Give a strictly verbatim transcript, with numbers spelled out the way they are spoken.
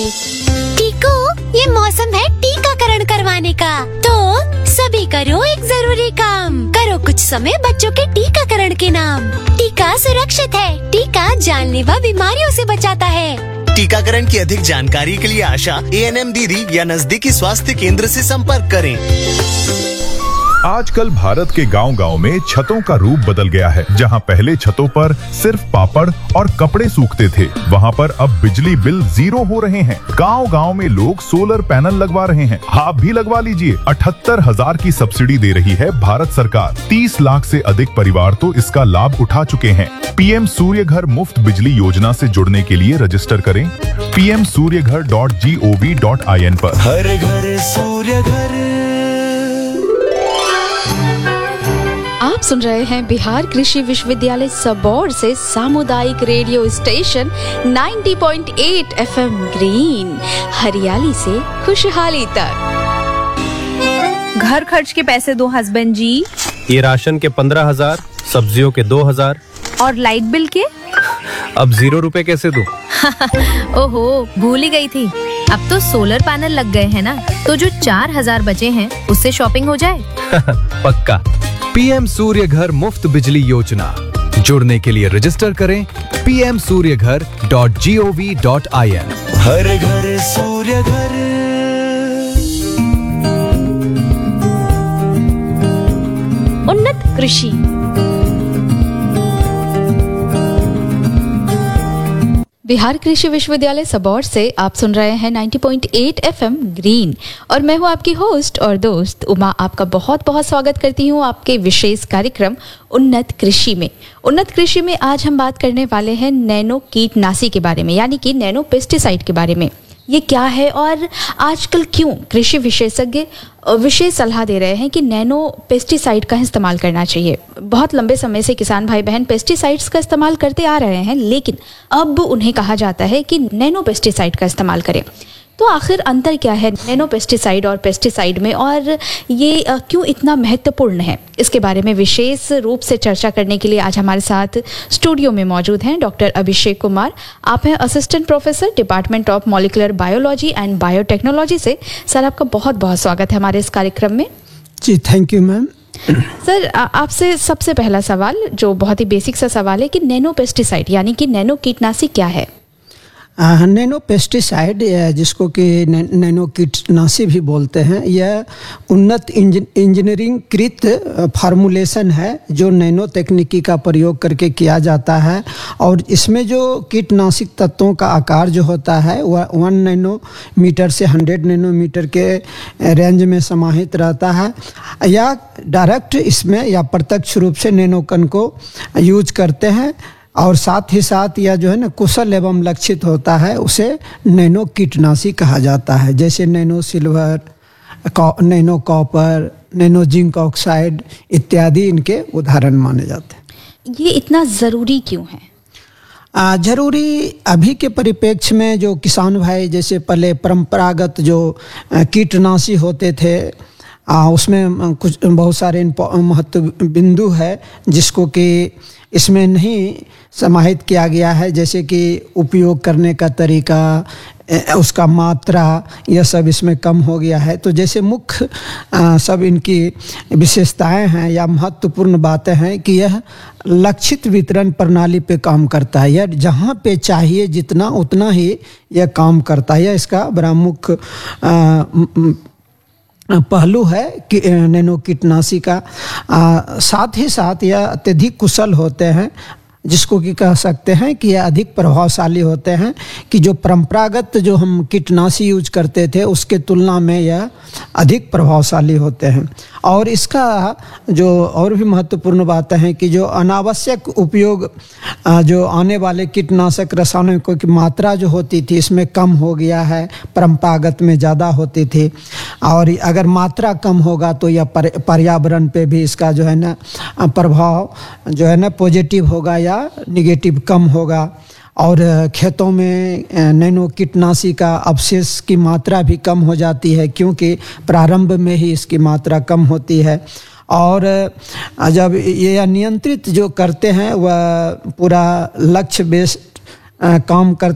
टीको, ये मौसम है टीकाकरण करवाने का, तो सभी करो एक जरूरी काम। करो कुछ समय बच्चों के टीकाकरण के नाम। टीका सुरक्षित है, टीका जानलेवा बीमारियों से बचाता है। टीकाकरण की अधिक जानकारी के लिए आशा, ए एन एम दीदी या नजदीकी स्वास्थ्य केंद्र से संपर्क करें। आजकल भारत के गांव-गांव में छतों का रूप बदल गया है। जहां पहले छतों पर सिर्फ पापड़ और कपड़े सूखते थे, वहां पर अब बिजली बिल जीरो हो रहे हैं। गांव-गांव में लोग सोलर पैनल लगवा रहे हैं। आप भी लगवा लीजिए। अठहत्तर हजार की सब्सिडी दे रही है भारत सरकार। तीस लाख से अधिक परिवार तो इसका लाभ उठा चुके हैं। पीएम सूर्य घर मुफ्त बिजली योजना से जुड़ने के लिए रजिस्टर करें पी एम सूर्य घर dot G O V dot I N पर। हर घर सूर्य घर। आप सुन रहे हैं बिहार कृषि विश्वविद्यालय सबौर से सामुदायिक रेडियो स्टेशन नब्बे पॉइंट आठ एफएम ग्रीन, हरियाली से खुशहाली तक। घर खर्च के पैसे दो हस्बैंड जी। ये राशन के पंद्रह हजार, सब्जियों के दो हजार और लाइट बिल के? अब जीरो रुपए कैसे दूं? ओहो, भूल ही गई थी। अब तो सोलर पैनल लग गए हैं ना, तो जो चार हजार बचे हैं उससे शॉपिंग हो जाए। पक्का। पीएम सूर्य घर मुफ्त बिजली योजना। जुड़ने के लिए रजिस्टर करें पी एम सूर्य घर dot G O V dot I N. हर घर सूर्य घर। उन्नत कृषि। बिहार कृषि विश्वविद्यालय सबौर से आप सुन रहे हैं नब्बे पॉइंट आठ एफएम ग्रीन और मैं हूं आपकी होस्ट और दोस्त उमा। आपका बहुत बहुत स्वागत करती हूं आपके विशेष कार्यक्रम उन्नत कृषि में। उन्नत कृषि में आज हम बात करने वाले हैं नैनो कीटनाशी के बारे में, यानी कि नैनो पेस्टिसाइड के बारे में। ये क्या है और आजकल क्यों कृषि विशेषज्ञ विशेष सलाह दे रहे हैं कि नैनो पेस्टिसाइड का इस्तेमाल करना चाहिए। बहुत लंबे समय से किसान भाई बहन पेस्टिसाइड्स का इस्तेमाल करते आ रहे हैं, लेकिन अब उन्हें कहा जाता है कि नैनो पेस्टिसाइड का इस्तेमाल करें। तो आखिर अंतर क्या है नैनो पेस्टिसाइड और पेस्टिसाइड में, और ये क्यों इतना महत्वपूर्ण है, इसके बारे में विशेष रूप से चर्चा करने के लिए आज हमारे साथ स्टूडियो में मौजूद हैं डॉक्टर अभिषेक कुमार। आप हैं assistant professor department of molecular biology and biotechnology से। सर, आपका बहुत बहुत स्वागत है हमारे इस कार्यक्रम में। जी, थैंक यू मैम। सर, आपसे सबसे पहला सवाल जो बहुत ही बेसिक सा सवाल है कि नैनो पेस्टिसाइड यानी कि नैनो कीटनाशी क्या है? नैनो पेस्टिसाइड, जिसको कि नैनो कीटनाशी भी बोलते हैं, यह उन्नत इंजीनियरिंग कृत फार्मूलेशन है जो नैनो तकनीकी का प्रयोग करके किया जाता है। और इसमें जो कीटनाशक तत्वों का आकार जो होता है वह वन नैनोमीटर से हंड्रेड नैनोमीटर के रेंज में समाहित रहता है, या डायरेक्ट इसमें या प्रत्यक्ष रूप से नैनोकण को यूज करते हैं। और साथ ही साथ यह जो है ना कुशल एवं लक्षित होता है, उसे नैनो कीटनाशी कहा जाता है। जैसे nano silver, nano copper, nano zinc oxide इत्यादि इनके उदाहरण माने जाते हैं। ये इतना ज़रूरी क्यों है? आ, जरूरी अभी के परिप्रेक्ष्य में जो किसान भाई, जैसे पहले परंपरागत जो कीटनाशी होते थे, आ, उसमें कुछ बहुत सारे महत्व बिंदु है जिसको कि इसमें नहीं समाहित किया गया है, जैसे कि उपयोग करने का तरीका, उसका मात्रा, यह सब इसमें कम हो गया है। तो जैसे मुख्य सब इनकी विशेषताएं हैं या महत्वपूर्ण बातें हैं कि यह लक्षित वितरण प्रणाली पे काम करता है। यह जहाँ पे चाहिए जितना उतना ही यह काम करता है। यह इसका बड़ा मुख्य पहलू है कि नैनो कीटनाशी का। आ, साथ ही साथ यह अत्यधिक कुशल होते हैं, जिसको कि कह सकते हैं कि यह अधिक प्रभावशाली होते हैं कि जो परंपरागत जो हम कीटनाशी यूज करते थे उसके तुलना में यह अधिक प्रभावशाली होते हैं। और इसका जो और भी महत्वपूर्ण बात है कि जो अनावश्यक उपयोग जो आने वाले कीटनाशक रसायनों की मात्रा जो होती थी इसमें कम हो गया है, परंपरागत में ज़्यादा होती थी। और अगर मात्रा कम होगा तो यह पर्यावरण पे भी इसका जो है ना प्रभाव जो है ना पॉजिटिव होगा या निगेटिव कम होगा। और खेतों में नैनो कीटनाशी का अवशेष की मात्रा भी कम हो जाती है, क्योंकि प्रारंभ में ही इसकी मात्रा कम होती है। और जब ये नियंत्रित जो करते हैं वह पूरा लक्ष्य बेस्ड काम करते